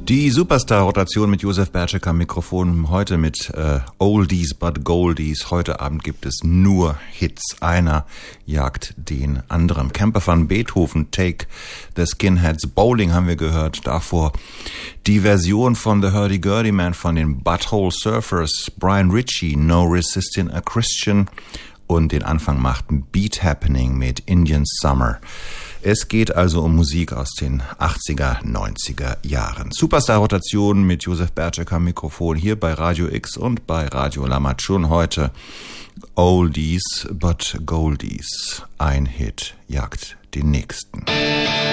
Die Superstar-Rotation mit Josef Bertschek am Mikrofon, heute mit Oldies but Goldies. Heute Abend gibt es nur Hits. Einer jagt den anderen. Camper van Beethoven, Take the Skinheads, Bowling haben wir gehört. Davor die Version von The Hurdy-Gurdy Man von den Butthole Surfers, Brian Ritchie, No Resisting a Christian. Und den Anfang machten Beat Happening mit Indian Summer. Es geht also um Musik aus den 80er, 90er Jahren. Superstar-Rotation mit Josef Bertschek am Mikrofon hier bei Radio X und bei Radio Lamachun. Heute Oldies but Goldies. Ein Hit jagt den nächsten.